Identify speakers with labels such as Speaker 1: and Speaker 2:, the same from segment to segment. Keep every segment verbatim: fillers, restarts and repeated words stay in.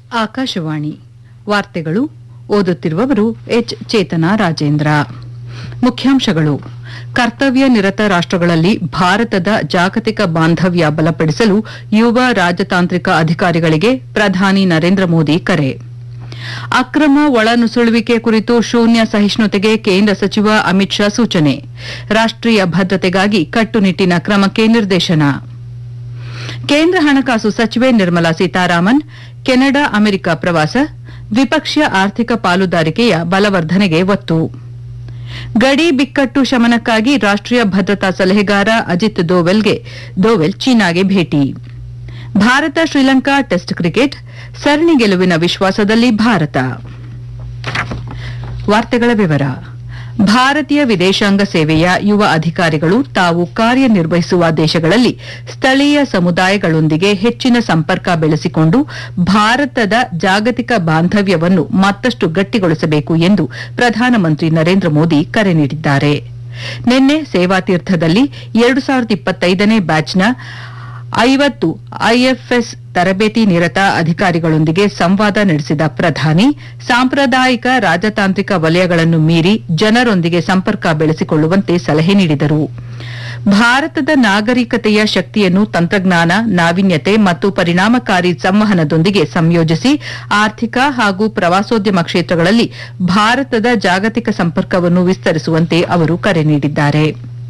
Speaker 1: ಆಕಾಶವಾಣಿ ವಾರ್ತೆಗಳು ಓದುತ್ತಿರುವವರು ಎಚ್ ಚೇತನಾ ರಾಜೇಂದ್ರ. ಮುಖ್ಯಾಂಶಗಳು: ಕರ್ತವ್ಯ ನಿರತ ರಾಷ್ಟಗಳಲ್ಲಿ ಭಾರತದ ಜಾಗತಿಕ ಬಾಂಧವ್ಯ ಬಲಪಡಿಸಲು ಯುವ ರಾಜತಾಂತ್ರಿಕ ಅಧಿಕಾರಿಗಳಿಗೆ ಪ್ರಧಾನಿ ನರೇಂದ್ರ ಮೋದಿ ಕರೆ. ಅಕ್ರಮ ಒಳನುಸುಳುವಿಕೆ ಕುರಿತು ಶೂನ್ಯ ಸಹಿಷ್ಣುತೆಗೆ ಕೇಂದ್ರ ಸಚಿವ ಅಮಿತ್ ಶಾ ಸೂಚನೆ. ರಾಷ್ಟೀಯ ಭದ್ರತೆಗಾಗಿ ಕಟ್ಟುನಿಟ್ಟಿನ ಕ್ರಮಕ್ಕೆ ನಿರ್ದೇಶನ. ಕೇಂದ್ರ ಹಣಕಾಸು ಸಚಿವೆ ನಿರ್ಮಲಾ ಸೀತಾರಾಮನ್ ಕೆನಡಾ ಅಮೆರಿಕ ಪ್ರವಾಸ, ದ್ವಿಪಕ್ಷೀಯ ಆರ್ಥಿಕ ಪಾಲುದಾರಿಕೆಯ ಬಲವರ್ಧನೆಗೆ ಒತ್ತು. ಗಡಿ ಬಿಕ್ಕಟ್ಟು ಶಮನಕ್ಕಾಗಿ ರಾಷ್ಟೀಯ ಭದ್ರತಾ ಸಲಹೆಗಾರ ಅಜಿತ್ ದೋವೆಲ್ಗೆ ದೋವೆಲ್ ಚೀನಾಗೆ ಭೇಟಿ. ಭಾರತ ಶ್ರೀಲಂಕಾ ಟೆಸ್ಟ್ ಕ್ರಿಕೆಟ್ ಸರಣಿ ಗೆಲುವಿನ ವಿಶ್ವಾಸದಲ್ಲಿ ಭಾರತ. ವಾರ್ತೆಗಳ ವಿವರ. ಭಾರತೀಯ ವಿದೇಶಾಂಗ ಸೇವೆಯ ಯುವ ಅಧಿಕಾರಿಗಳು ತಾವು ಕಾರ್ಯನಿರ್ವಹಿಸುವ ದೇಶಗಳಲ್ಲಿ ಸ್ಥಳೀಯ ಸಮುದಾಯಗಳೊಂದಿಗೆ ಹೆಚ್ಚಿನ ಸಂಪರ್ಕ ಬೆಳೆಸಿಕೊಂಡು ಭಾರತದ ಜಾಗತಿಕ ಬಾಂಧವ್ಯವನ್ನು ಮತ್ತಷ್ಟು ಗಟ್ಟಿಗೊಳಿಸಬೇಕು ಎಂದು ಪ್ರಧಾನಮಂತ್ರಿ ನರೇಂದ್ರ ಮೋದಿ ಕರೆ ನೀಡಿದ್ದಾರೆ. ನಿನ್ನೆ ಸೇವಾತೀರ್ಥದಲ್ಲಿ ಎರಡು ಸಾವಿರದ ಇಪ್ಪತ್ತೈದನೇ ಬ್ಯಾಚ್ನ ಐವತ್ತು ಐಎಫ್ಎಸ್ ತರಬೇತಿ ನಿರತ ಅಧಿಕಾರಿಗಳೊಂದಿಗೆ ಸಂವಾದ ನಡೆಸಿದ ಪ್ರಧಾನಿ ಸಾಂಪ್ರದಾಯಿಕ ರಾಜತಾಂತ್ರಿಕ ವಲಯಗಳನ್ನು ಮೀರಿ ಜನರೊಂದಿಗೆ ಸಂಪರ್ಕ ಬೆಳೆಸಿಕೊಳ್ಳುವಂತೆ ಸಲಹೆ ನೀಡಿದರು. ಭಾರತದ ನಾಗರಿಕತೆಯ ಶಕ್ತಿಯನ್ನು ತಂತ್ರಜ್ಞಾನ, ನಾವೀನ್ಯತೆ ಮತ್ತು ಪರಿಣಾಮಕಾರಿ ಸಂವಹನದೊಂದಿಗೆ ಸಂಯೋಜಿಸಿ ಆರ್ಥಿಕ ಹಾಗೂ ಪ್ರವಾಸೋದ್ಯಮ ಕ್ಷೇತ್ರಗಳಲ್ಲಿ ಭಾರತದ ಜಾಗತಿಕ ಸಂಪರ್ಕವನ್ನು ವಿಸ್ತರಿಸುವಂತೆ ಅವರು ಕರೆ ನೀಡಿದ್ದಾರೆ.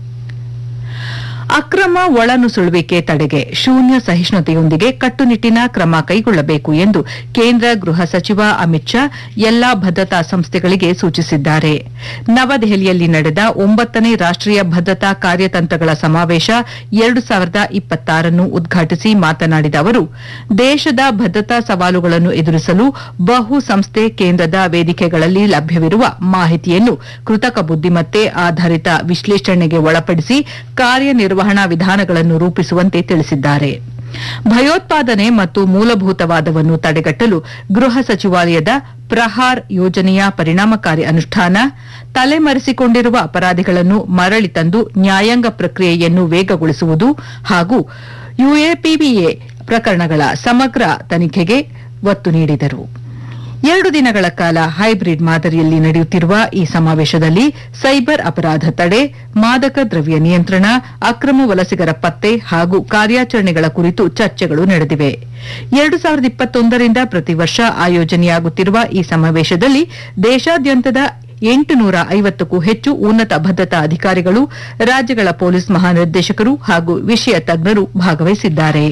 Speaker 1: ಅಕ್ರಮ ಒಳನುಸುಳುವಿಕೆ ತಡೆಗೆ ಶೂನ್ಯ ಸಹಿಷ್ಣುತೆಯೊಂದಿಗೆ ಕಟ್ಟುನಿಟ್ಟಿನ ಕ್ರಮ ಕೈಗೊಳ್ಳಬೇಕು ಎಂದು ಕೇಂದ್ರ ಗೃಹ ಸಚಿವ ಅಮಿತ್ ಶಾ ಎಲ್ಲಾ ಭದ್ರತಾ ಸಂಸ್ಥೆಗಳಿಗೆ ಸೂಚಿಸಿದ್ದಾರೆ. ನವದೆಹಲಿಯಲ್ಲಿ ನಡೆದ ಒಂಬತ್ತನೇ ರಾಷ್ಟೀಯ ಭದ್ರತಾ ಕಾರ್ಯತಂತ್ರಗಳ ಸಮಾವೇಶ ಎರಡು ಸಾವಿರದ ಇಪ್ಪತ್ತಾರನ್ನು ಉದ್ಘಾಟಿಸಿ ಮಾತನಾಡಿದ ಅವರು, ದೇಶದ ಭದ್ರತಾ ಸವಾಲುಗಳನ್ನು ಎದುರಿಸಲು ಬಹು ಸಂಸ್ಥೆ ಕೇಂದ್ರದ ವೇದಿಕೆಗಳಲ್ಲಿ ಲಭ್ಯವಿರುವ ಮಾಹಿತಿಯನ್ನು ಕೃತಕ ಬುದ್ದಿಮತ್ತೆ ಆಧಾರಿತ ವಿಶ್ಲೇಷಣೆಗೆ ಒಳಪಡಿಸಿ ಕಾರ್ಯನಿರ್ವಹಣಾ ವಿಧಾನಗಳನ್ನು ರೂಪಿಸುವಂತೆ ತಿಳಿಸಿದ್ದಾರೆ. ಭಯೋತ್ಪಾದನೆ ಮತ್ತು ಮೂಲಭೂತವಾದವನ್ನು ತಡೆಗಟ್ಟಲು ಗೃಹ ಸಚಿವಾಲಯದ ಪ್ರಹಾರ್ ಯೋಜನೆಯ ಪರಿಣಾಮಕಾರಿ ಅನುಷ್ಠಾನ, ತಲೆಮರೆಸಿಕೊಂಡಿರುವ ಅಪರಾಧಿಗಳನ್ನು ಮರಳಿ ತಂದು ನ್ಯಾಯಾಂಗ ಪ್ರಕ್ರಿಯೆಯನ್ನು ವೇಗಗೊಳಿಸುವುದು ಹಾಗೂ ಯುಎಪಿಎ ಪ್ರಕರಣಗಳ ಸಮಗ್ರ ತನಿಖೆಗೆ ಒತ್ತು ನೀಡಿದರು. ಎರಡು ದಿನಗಳ ಕಾಲ ಹೈಬ್ರಿಡ್ ಮಾದರಿಯಲ್ಲಿ ನಡೆಯುತ್ತಿರುವ ಈ ಸಮಾವೇಶದಲ್ಲಿ ಸೈಬರ್ ಅಪರಾಧ ತಡೆ, ಮಾದಕ ದ್ರವ್ಯ ನಿಯಂತ್ರಣ, ಅಕ್ರಮ ವಲಸಿಗರ ಪತ್ತೆ ಹಾಗೂ ಕಾರ್ಯಾಚರಣೆಗಳ ಕುರಿತು ಚರ್ಚೆಗಳು ನಡೆದಿವೆ. ಎರಡು ಸಾವಿರದ ಇಪ್ಪತ್ತೊಂದರಿಂದ ಪ್ರತಿ ವರ್ಷ ಆಯೋಜನೆಯಾಗುತ್ತಿರುವ ಈ ಸಮಾವೇಶದಲ್ಲಿ ದೇಶಾದ್ಯಂತದ ಎಂಟುನೂರ ಐವತ್ತಕ್ಕೂ ಹೆಚ್ಚು ಉನ್ನತ ಭದ್ರತಾ ಅಧಿಕಾರಿಗಳು, ರಾಜ್ಯಗಳ ಪೊಲೀಸ್ ಮಹಾನಿರ್ದೇಶಕರು ಹಾಗೂ ವಿಷಯ ತಜ್ಞರು ಭಾಗವಹಿಸಿದ್ದಾರೆ.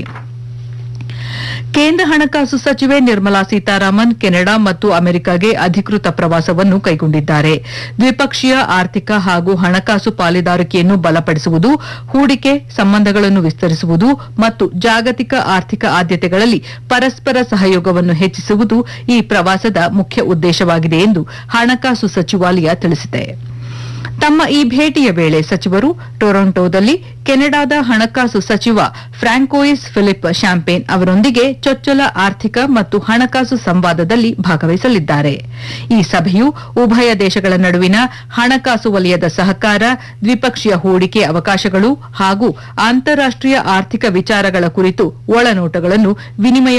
Speaker 1: ಕೇಂದ್ರ ಹಣಕಾಸು ಸಚಿವೆ ನಿರ್ಮಲಾ ಸೀತಾರಾಮನ್ ಕೆನಡಾ ಮತ್ತು ಅಮೆರಿಕಾಗೆ ಅಧಿಕೃತ ಪ್ರವಾಸವನ್ನು ಕೈಗೊಂಡಿದ್ದಾರೆ. ದ್ವಿಪಕ್ಷೀಯ ಆರ್ಥಿಕ ಹಾಗೂ ಹಣಕಾಸು ಪಾಲುದಾರಿಕೆಯನ್ನು ಬಲಪಡಿಸುವುದು, ಹೂಡಿಕೆ ಸಂಬಂಧಗಳನ್ನು ವಿಸ್ತರಿಸುವುದು ಮತ್ತು ಜಾಗತಿಕ ಆರ್ಥಿಕ ಆದ್ಯತೆಗಳಲ್ಲಿ ಪರಸ್ಪರ ಸಹಯೋಗವನ್ನು ಹೆಚ್ಚಿಸುವುದು ಈ ಪ್ರವಾಸದ ಮುಖ್ಯ ಉದ್ದೇಶವಾಗಿದೆ ಎಂದು ಹಣಕಾಸು ಸಚಿವಾಲಯ ತಿಳಿಸಿದೆ. ತಮ್ಮ ಈ ಭೇಟಿಯ ವೇಳೆ ಸಚಿವರು ಟೊರೊಂಟೊದಲ್ಲಿ ಕೆನಡಾದ ಹಣಕಾಸು ಸಚಿವ ಫ್ರಾಂಕೋಯಿಸ್ ಫಿಲಿಪ್ ಶಾಂಪೇನ್ ಅವರೊಂದಿಗೆ ಚೊಚ್ಚಲ ಆರ್ಥಿಕ ಮತ್ತು ಹಣಕಾಸು ಸಂವಾದದಲ್ಲಿ ಭಾಗವಹಿಸಲಿದ್ದಾರೆ. ಈ ಸಭೆಯು ಉಭಯ ದೇಶಗಳ ನಡುವಿನ ಹಣಕಾಸು ವಲಯದ ಸಹಕಾರ, ದ್ವಿಪಕ್ಷೀಯ ಹೂಡಿಕೆ ಅವಕಾಶಗಳು ಹಾಗೂ ಅಂತಾರಾಷ್ಟೀಯ ಆರ್ಥಿಕ ವಿಚಾರಗಳ ಕುರಿತು ಒಳನೋಟಗಳನ್ನು ವಿನಿಮಯ